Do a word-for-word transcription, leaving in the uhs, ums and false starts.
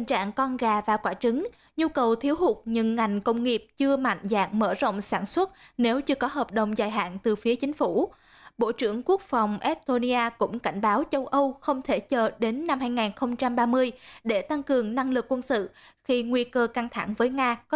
tình trạng con gà và quả trứng, nhu cầu thiếu hụt nhưng ngành công nghiệp chưa mạnh dạn mở rộng sản xuất nếu chưa có hợp đồng dài hạn từ phía chính phủ. Bộ trưởng Quốc phòng Estonia cũng cảnh báo châu Âu không thể chờ đến năm hai nghìn không trăm ba mươi để tăng cường năng lực quân sự khi nguy cơ căng thẳng với Nga có